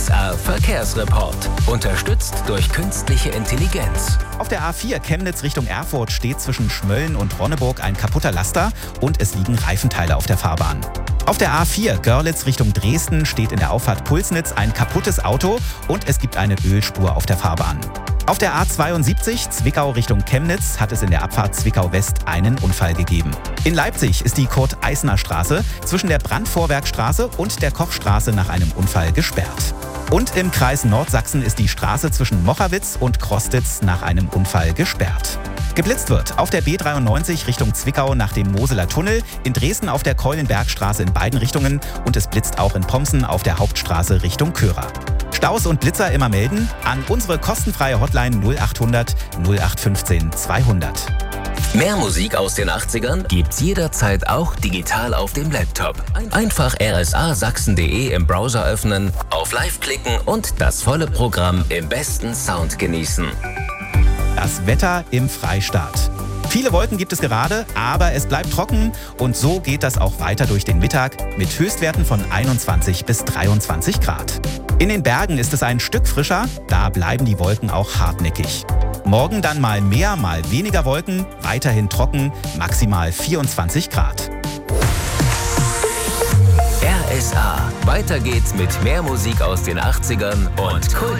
RSA Verkehrsreport. Unterstützt durch künstliche Intelligenz. Auf der A4 Chemnitz Richtung Erfurt steht zwischen Schmölln und Ronneburg ein kaputter Laster und es liegen Reifenteile auf der Fahrbahn. Auf der A4 Görlitz Richtung Dresden steht in der Auffahrt Pulsnitz ein kaputtes Auto und es gibt eine Ölspur auf der Fahrbahn. Auf der A72 Zwickau Richtung Chemnitz hat es in der Abfahrt Zwickau West einen Unfall gegeben. In Leipzig ist die Kurt-Eisner-Straße zwischen der Brandvorwerkstraße und der Kochstraße nach einem Unfall gesperrt. Und im Kreis Nordsachsen ist die Straße zwischen Mochawitz und Krostitz nach einem Unfall gesperrt. Geblitzt wird auf der B93 Richtung Zwickau nach dem Moseler Tunnel, in Dresden auf der Keulenbergstraße in beiden Richtungen und es blitzt auch in Pomsen auf der Hauptstraße Richtung Körer. Staus und Blitzer immer melden an unsere kostenfreie Hotline 0800 0815 200. Mehr Musik aus den 80ern gibt's jederzeit auch digital auf dem Laptop. Einfach rsasachsen.de im Browser öffnen, auf Live klicken und das volle Programm im besten Sound genießen. Das Wetter im Freistaat. Viele Wolken gibt es gerade, aber es bleibt trocken und so geht das auch weiter durch den Mittag mit Höchstwerten von 21 bis 23 Grad. In den Bergen ist es ein Stück frischer, da bleiben die Wolken auch hartnäckig. Morgen dann mal mehr, mal weniger Wolken, weiterhin trocken, maximal 24 Grad. RSA. Weiter geht's mit mehr Musik aus den 80ern und Kult